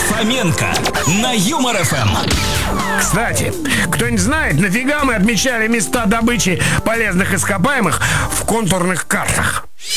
Фоменко на Юмор ФМ. Кстати, кто-нибудь знает, нафига мы отмечали места добычи полезных ископаемых в контурных картах?